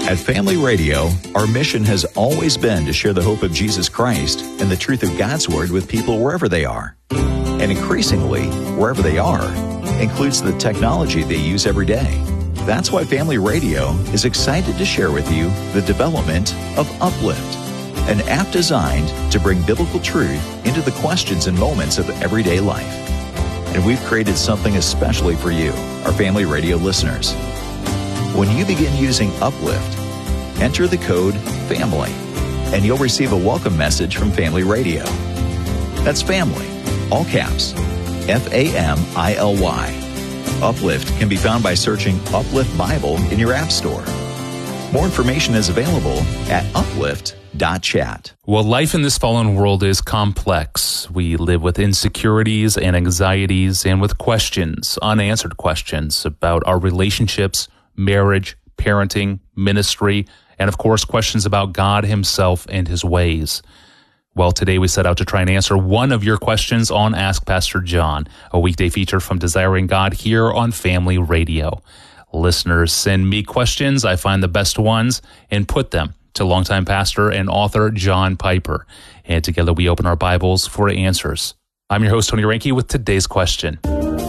At Family Radio, our mission has always been to share the hope of Jesus Christ and the truth of God's Word with people wherever they are. And increasingly, wherever they are, includes the technology they use every day. That's why Family Radio is excited to share with you the development of Uplift, an app designed to bring biblical truth into the questions and moments of everyday life. And we've created something especially for you, our Family Radio listeners. When you begin using Uplift, enter the code FAMILY, and you'll receive a welcome message from Family Radio. That's family, all caps, FAMILY. Uplift can be found by searching Uplift Bible in your app store. More information is available at uplift.chat. Well, life in this fallen world is complex. We live with insecurities and anxieties and with questions, unanswered questions about our relationships, marriage, parenting, ministry, and of course, questions about God Himself and His ways. Well, today we set out to try and answer one of your questions on Ask Pastor John, a weekday feature from Desiring God here on Family Radio. Listeners send me questions, I find the best ones, and put them to longtime pastor and author John Piper. And together we open our Bibles for answers. I'm your host, Tony Reinke, with today's question.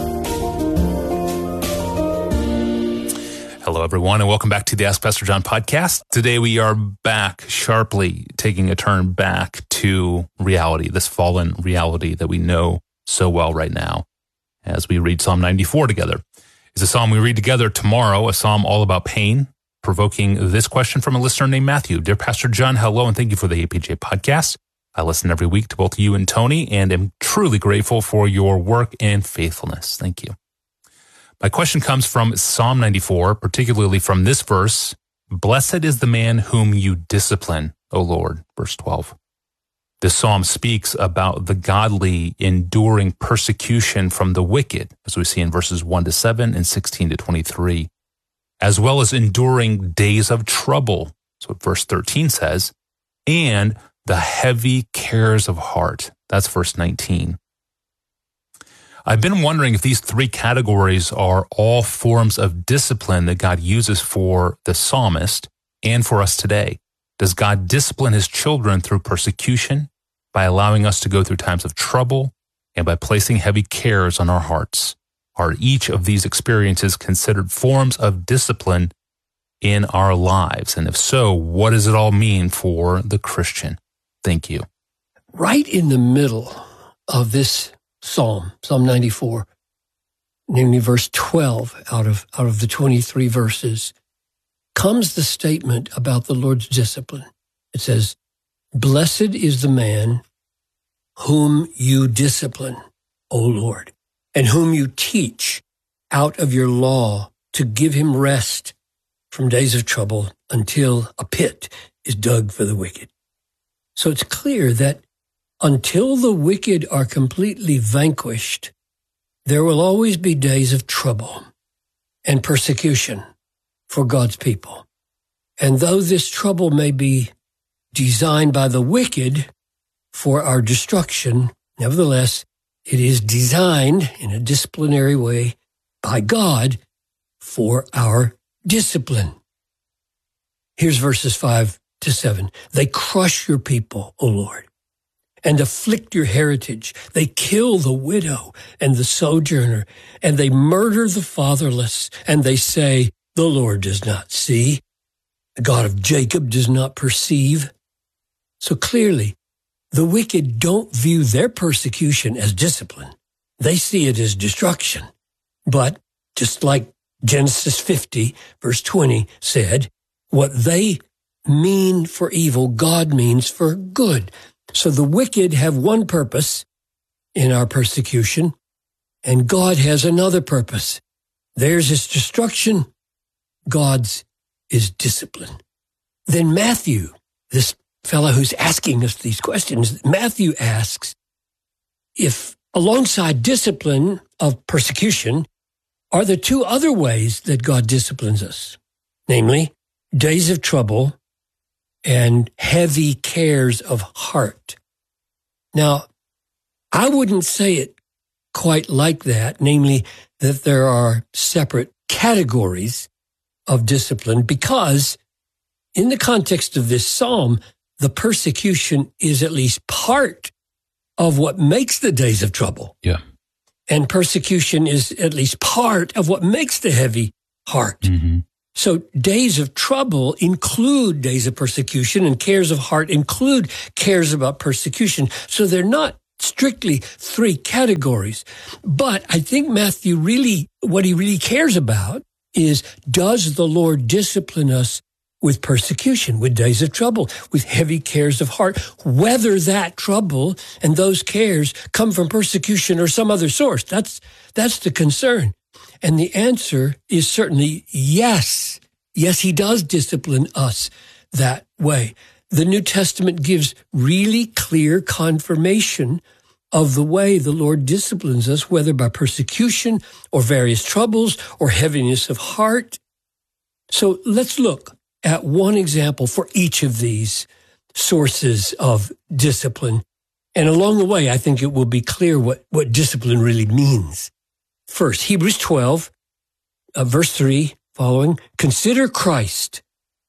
Hello, everyone, and welcome back to the Ask Pastor John podcast. Today we are back sharply taking a turn back to reality, this fallen reality that we know so well right now, as we read Psalm 94 together. It's a psalm we read together tomorrow, a psalm all about pain, provoking this question from a listener named Matthew. Dear Pastor John, hello, and thank you for the APJ podcast. I listen every week to both you and Tony, and am truly grateful for your work and faithfulness. Thank you. My question comes from Psalm 94, particularly from this verse, "Blessed is the man whom you discipline, O Lord," verse 12. This psalm speaks about the godly enduring persecution from the wicked, as we see in verses 1 to 7 and 16 to 23, as well as enduring days of trouble, that's what verse 13 says, and the heavy cares of heart, that's verse 19. I've been wondering if these three categories are all forms of discipline that God uses for the psalmist and for us today. Does God discipline His children through persecution, by allowing us to go through times of trouble, and by placing heavy cares on our hearts? Are each of these experiences considered forms of discipline in our lives? And if so, what does it all mean for the Christian? Thank you. Right in the middle of this Psalm 94, namely verse 12 out of the 23 verses, comes the statement about the Lord's discipline. It says, "Blessed is the man whom you discipline, O Lord, and whom you teach out of your law to give him rest from days of trouble until a pit is dug for the wicked." So it's clear that until the wicked are completely vanquished, there will always be days of trouble and persecution for God's people. And though this trouble may be designed by the wicked for our destruction, nevertheless, it is designed in a disciplinary way by God for our discipline. Here's verses 5 to 7. "They crush your people, O Lord, and afflict your heritage. They kill the widow and the sojourner, and they murder the fatherless. And they say, the Lord does not see. The God of Jacob does not perceive." So clearly, the wicked don't view their persecution as discipline. They see it as destruction. But just like Genesis 50, verse 20 said, what they mean for evil, God means for good. So the wicked have one purpose in our persecution, and God has another purpose. Theirs is destruction, God's is discipline. Then Matthew, this fellow who's asking us these questions, Matthew asks if alongside discipline of persecution are the two other ways that God disciplines us, namely days of trouble and heavy cares of heart. Now, I wouldn't say it quite like that, namely that there are separate categories of discipline, because in the context of this psalm, the persecution is at least part of what makes the days of trouble. Yeah. And persecution is at least part of what makes the heavy heart. Mm-hmm. So days of trouble include days of persecution, and cares of heart include cares about persecution. So they're not strictly three categories. But I think Matthew what he really cares about is, does the Lord discipline us with persecution, with days of trouble, with heavy cares of heart, whether that trouble and those cares come from persecution or some other source? That's the concern. And the answer is certainly yes. Yes, he does discipline us that way. The New Testament gives really clear confirmation of the way the Lord disciplines us, whether by persecution or various troubles or heaviness of heart. So let's look at one example for each of these sources of discipline. And along the way, I think it will be clear what discipline really means. First, Hebrews 12, verse 3 following, consider Christ,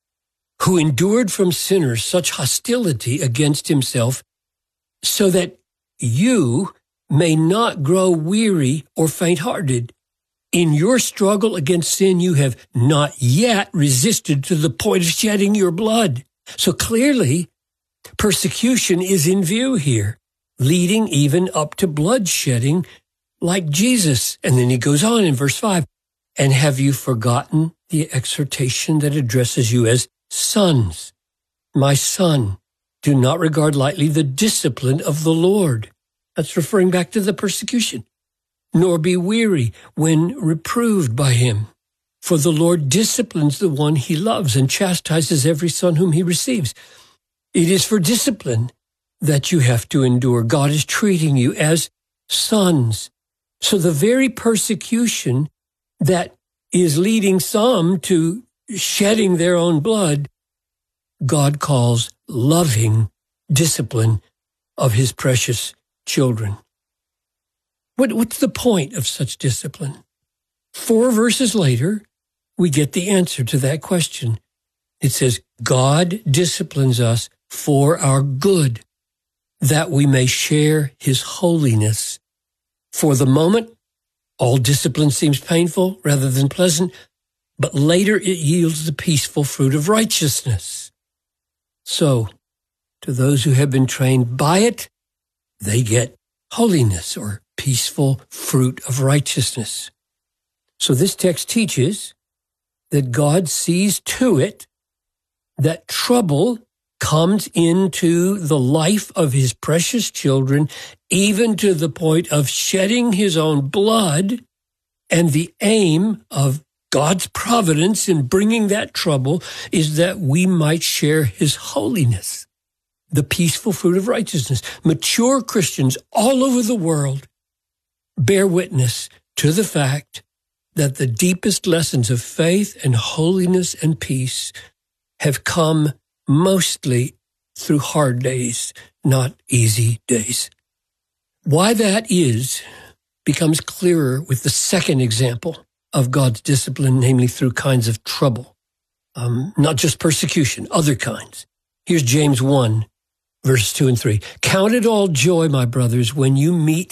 who endured from sinners such hostility against himself, so that you may not grow weary or faint-hearted. In your struggle against sin, you have not yet resisted to the point of shedding your blood. So clearly, persecution is in view here, leading even up to bloodshedding like Jesus. And then he goes on in verse 5, and have you forgotten the exhortation that addresses you as sons? My son, do not regard lightly the discipline of the Lord. That's referring back to the persecution. Nor be weary when reproved by him. For the Lord disciplines the one he loves and chastises every son whom he receives. It is for discipline that you have to endure. God is treating you as sons. So the very persecution that is leading some to shedding their own blood, God calls loving discipline of his precious children. What's the point of such discipline? 4 verses later, we get the answer to that question. It says, God disciplines us for our good, that we may share his holiness. For the moment, all discipline seems painful rather than pleasant, but later it yields the peaceful fruit of righteousness. So, to those who have been trained by it, they get holiness or peaceful fruit of righteousness. So this text teaches that God sees to it that trouble comes into the life of his precious children, even to the point of shedding his own blood, and the aim of God's providence in bringing that trouble is that we might share his holiness, the peaceful fruit of righteousness. Mature Christians all over the world bear witness to the fact that the deepest lessons of faith and holiness and peace have come mostly through hard days, not easy days. Why that is becomes clearer with the second example of God's discipline, namely through kinds of trouble, not just persecution, other kinds. Here's James 1, verses 2 and 3. Count it all joy, my brothers, when you meet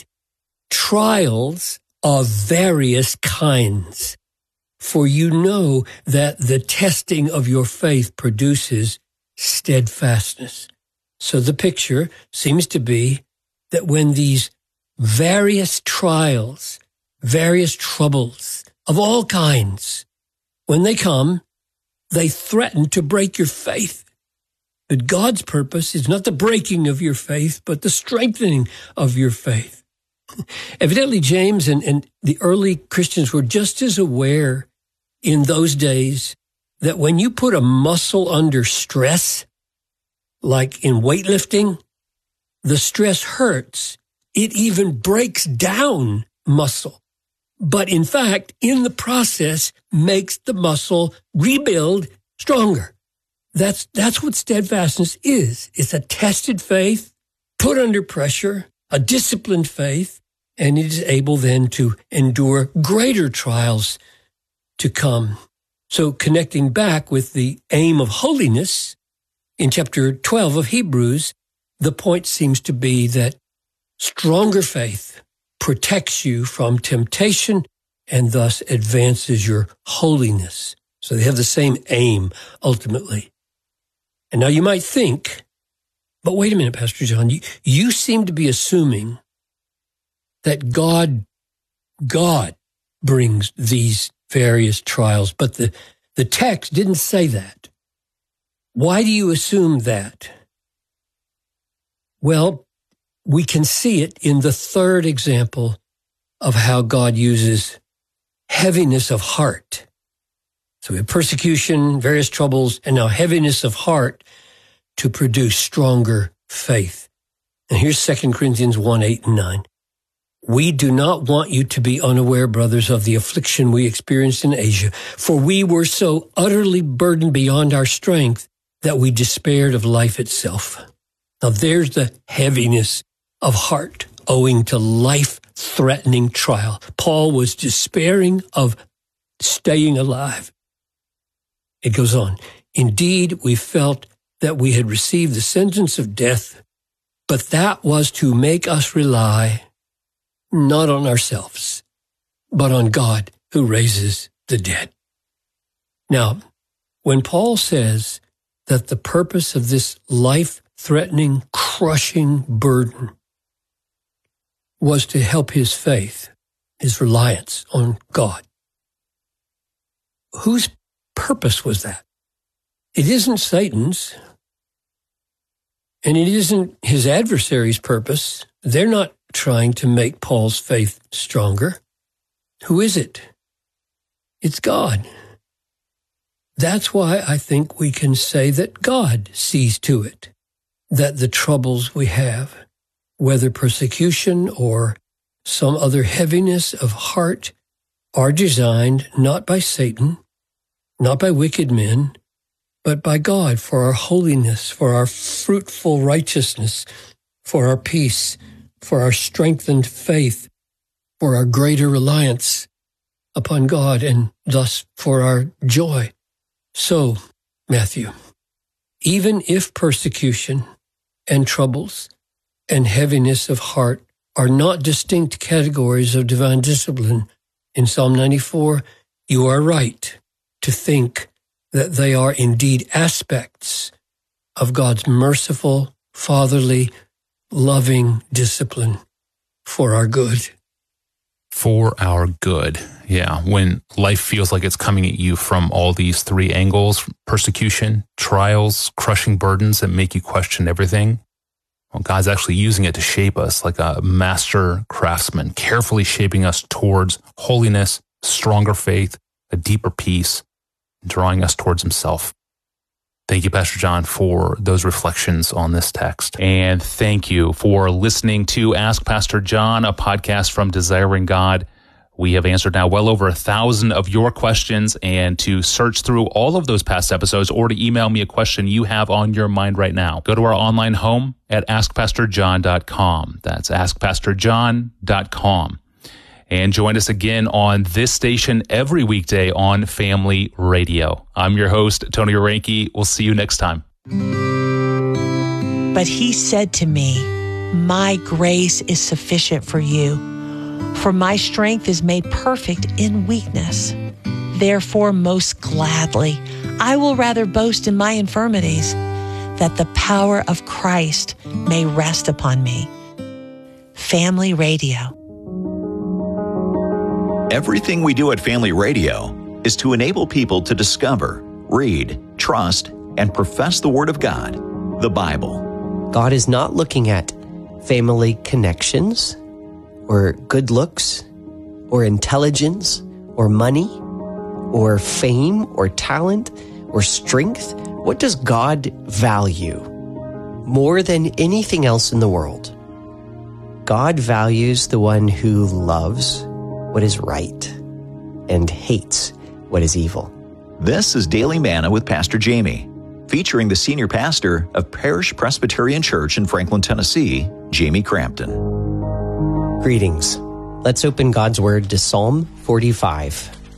trials of various kinds, for you know that the testing of your faith produces steadfastness. So the picture seems to be that when these various trials, various troubles of all kinds, when they come, they threaten to break your faith. But God's purpose is not the breaking of your faith, but the strengthening of your faith. Evidently, James and the early Christians were just as aware in those days that when you put a muscle under stress, like in weightlifting, the stress hurts. It even breaks down muscle. But in fact, in the process, makes the muscle rebuild stronger. That's what steadfastness is. It's a tested faith, put under pressure, a disciplined faith, and it is able then to endure greater trials to come. So connecting back with the aim of holiness in chapter 12 of Hebrews, the point seems to be that stronger faith protects you from temptation and thus advances your holiness. So they have the same aim ultimately. And now you might think, but wait a minute, Pastor John, you seem to be assuming that God brings these various trials, but the text didn't say that. Why do you assume that? Well, we can see it in the third example of how God uses heaviness of heart. So we have persecution, various troubles, and now heaviness of heart to produce stronger faith. And here's 2 Corinthians 1, 8 and 9. We do not want you to be unaware, brothers, of the affliction we experienced in Asia, for we were so utterly burdened beyond our strength that we despaired of life itself. Now there's the heaviness of heart owing to life-threatening trial. Paul was despairing of staying alive. It goes on. Indeed, we felt that we had received the sentence of death, but that was to make us rely not on ourselves, but on God who raises the dead. Now, when Paul says that the purpose of this life-threatening, crushing burden was to help his faith, his reliance on God, whose purpose was that? It isn't Satan's, and it isn't his adversary's purpose. They're not trying to make Paul's faith stronger. Who is it? It's God. That's why I think we can say that God sees to it, that the troubles we have, whether persecution or some other heaviness of heart, are designed not by Satan, not by wicked men, but by God for our holiness, for our fruitful righteousness, for our peace, for our strengthened faith, for our greater reliance upon God, and thus for our joy. So, Matthew, even if persecution and troubles and heaviness of heart are not distinct categories of divine discipline in Psalm 94, you are right to think that they are indeed aspects of God's merciful, fatherly, loving discipline for our good. For our good. Yeah. When life feels like it's coming at you from all these three angles, persecution, trials, crushing burdens that make you question everything, well, God's actually using it to shape us like a master craftsman, carefully shaping us towards holiness, stronger faith, a deeper peace, drawing us towards himself. Thank you, Pastor John, for those reflections on this text. And thank you for listening to Ask Pastor John, a podcast from Desiring God. We have answered now well over 1,000 of your questions, and to search through all of those past episodes or to email me a question you have on your mind right now, go to our online home at askpastorjohn.com. That's askpastorjohn.com. And join us again on this station every weekday on Family Radio. I'm your host, Tony Orenke. We'll see you next time. But he said to me, "My grace is sufficient for you, for my strength is made perfect in weakness. Therefore, most gladly, I will rather boast in my infirmities, that the power of Christ may rest upon me." Family Radio. Everything we do at Family Radio is to enable people to discover, read, trust, and profess the Word of God, the Bible. God is not looking at family connections or good looks or intelligence or money or fame or talent or strength. What does God value more than anything else in the world? God values the one who loves what is right and hates what is evil. This is Daily Manna with Pastor Jamie, featuring the senior pastor of Parish Presbyterian Church in Franklin, Tennessee, Jamie Crampton. Greetings. Let's open God's Word to Psalm 45.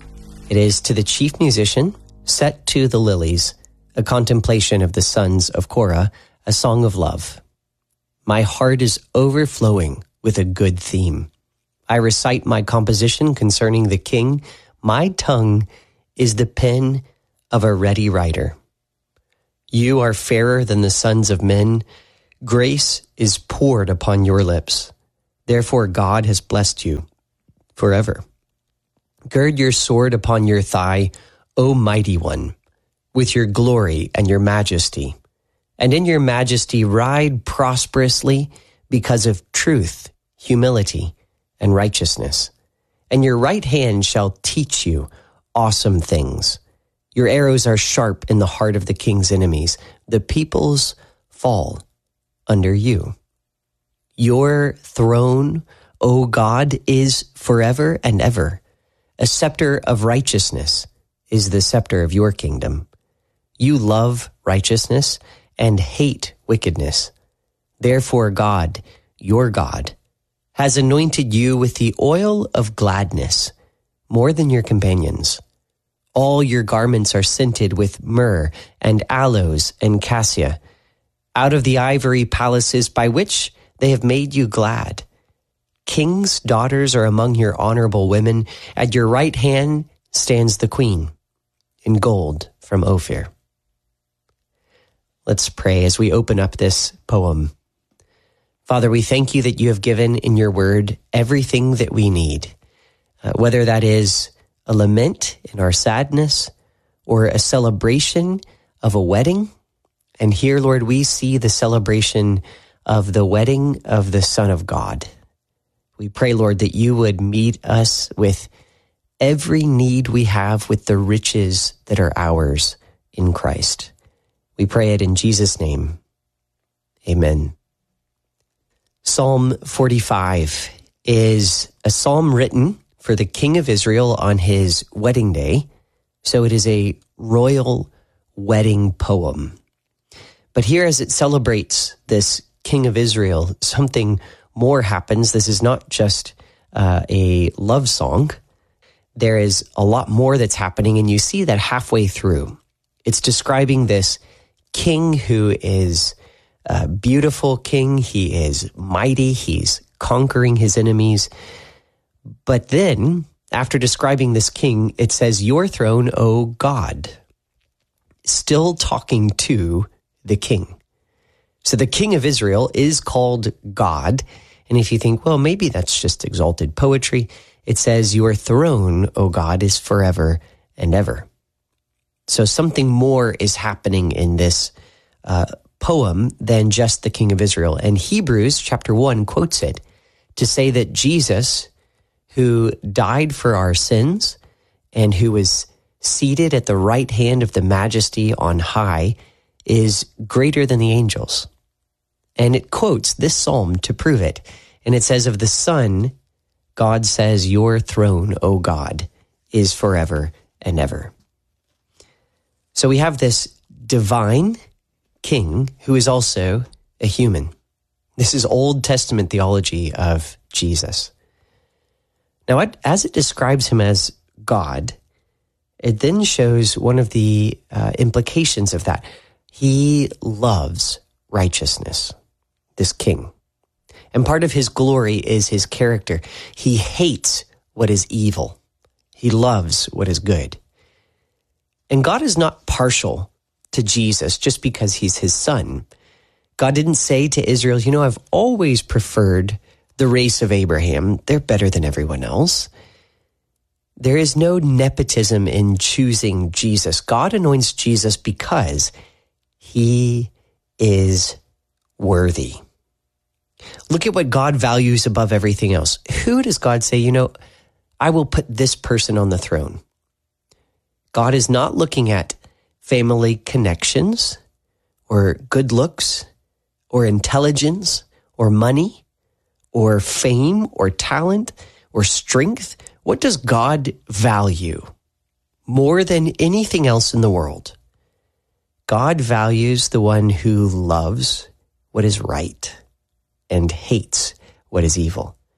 It is to the chief musician, set to the lilies, a contemplation of the sons of Korah, a song of love. My heart is overflowing with a good theme. I recite my composition concerning the king. My tongue is the pen of a ready writer. You are fairer than the sons of men. Grace is poured upon your lips. Therefore God has blessed you forever. Gird your sword upon your thigh, O mighty one, with your glory and your majesty. And in your majesty ride prosperously because of truth, humility, and righteousness. And your right hand shall teach you awesome things. Your arrows are sharp in the heart of the king's enemies. The peoples fall under you. Your throne, O God, is forever and ever. A scepter of righteousness is the scepter of your kingdom. You love righteousness and hate wickedness. Therefore God, your God, has anointed you with the oil of gladness more than your companions. All your garments are scented with myrrh and aloes and cassia, out of the ivory palaces by which they have made you glad. King's daughters are among your honorable women. At your right hand stands the queen in gold from Ophir. Let's pray as we open up this poem. Father, we thank you that you have given in your word everything that we need, whether that is a lament in our sadness or a celebration of a wedding. And here, Lord, we see the celebration of the wedding of the Son of God. We pray, Lord, that you would meet us with every need we have with the riches that are ours in Christ. We pray it in Jesus' name. Amen. Psalm 45 is a psalm written for the king of Israel on his wedding day. So it is a royal wedding poem. But here, as it celebrates this king of Israel, something more happens. This is not just a love song. There is a lot more that's happening, and you see that halfway through. It's describing this king who is a beautiful king. He is mighty. He's conquering his enemies. But then, after describing this king, it says, your throne, O God, still talking to the king. So the king of Israel is called God. And if you think, well, maybe that's just exalted poetry, it says, your throne, O God, is forever and ever. So something more is happening in this poem than just the king of Israel. And Hebrews chapter 1 quotes it to say that Jesus, who died for our sins and who was seated at the right hand of the majesty on high, is greater than the angels. And it quotes this psalm to prove it. And it says of the Son, God says, your throne, O God, is forever and ever. So we have this divine king who is also a human. This is Old Testament theology of Jesus. Now, as it describes him as God, it then shows one of the implications of that. He loves righteousness, this king. And part of his glory is his character. He hates what is evil. He loves what is good. And God is not partial to Jesus just because he's his son. God didn't say to Israel, you know, I've always preferred the race of Abraham. They're better than everyone else. There is no nepotism in choosing Jesus. God anoints Jesus because he is worthy. Look at what God values above everything else. Who does God say, you know, I will put this person on the throne? God is not looking at family connections or good looks or intelligence or money or fame or talent or strength. What does God value more than anything else in the world? God values the one who loves what is right and hates what is evil.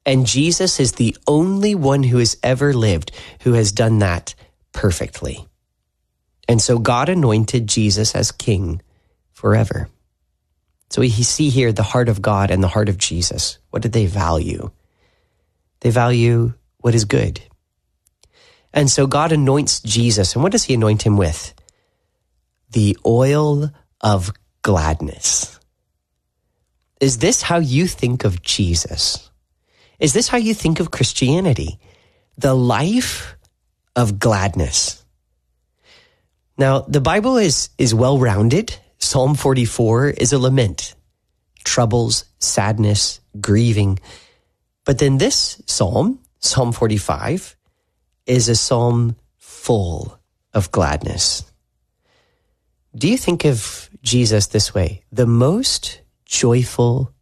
And Jesus is the only one who has ever lived who has done that perfectly. And so God anointed Jesus as king forever. So we see here the heart of God and the heart of Jesus. What did they value? They value what is good. And so God anoints Jesus. And what does he anoint him with? The oil of gladness. Is this how you think of Jesus? Is this how you think of Christianity? The life of gladness. Now, the Bible is well-rounded. Psalm 44 is a lament. Troubles, sadness, grieving. But then this psalm, Psalm 45, is a psalm full of gladness. Do you think of Jesus this way? The most joyful